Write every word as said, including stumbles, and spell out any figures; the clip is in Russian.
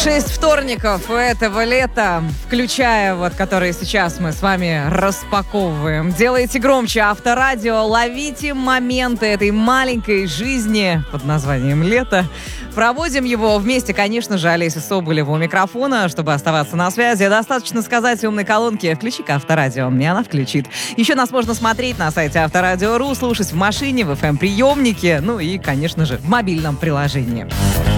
Шесть вторников этого лета, включая вот, которые сейчас мы с вами распаковываем. Делайте громче Авторадио, ловите моменты этой маленькой жизни под названием «Лето». Проводим его вместе, конечно же, Олеся Соболева у микрофона. Чтобы оставаться на связи, достаточно сказать умной колонке «Включи-ка Авторадио», и она включит. Еще нас можно смотреть на сайте Авторадио точка ру, слушать в машине, в эф эм-приемнике, ну и, конечно же, в мобильном приложении.